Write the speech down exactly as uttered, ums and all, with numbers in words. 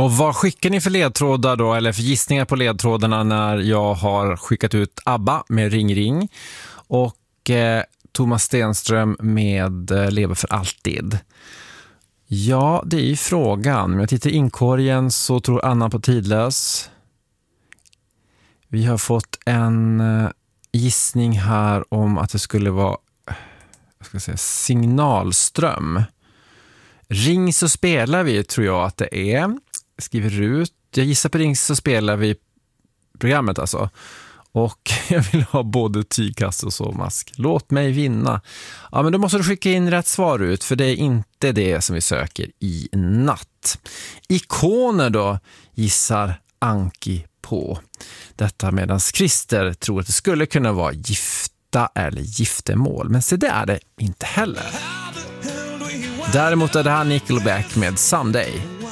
Och vad skickar ni för ledtrådar då, eller för gissningar på ledtrådarna när jag har skickat ut ABBA med Ring Ring och eh, Thomas Stenström med eh, Lever för alltid? Ja, det är ju frågan. Om jag tittar i inkorgen så tror Anna på Tidlös. Vi har fått en eh, gissning här om att det skulle vara jag ska säga, Signalström. Ring så spelar vi, tror jag att det är. Skriver ut. Jag gissar på Ring så spelar vi programmet alltså. Och jag vill ha både tygkasse och sovmask. Låt mig vinna. Ja, men då måste du skicka in rätt svar ut, för det är inte det som vi söker i natt. Ikoner då gissar Anki på. Detta medan Christer tror att det skulle kunna vara gifta eller giftermål. Men se, det är det inte heller. Däremot är det här Nickelback med Someday.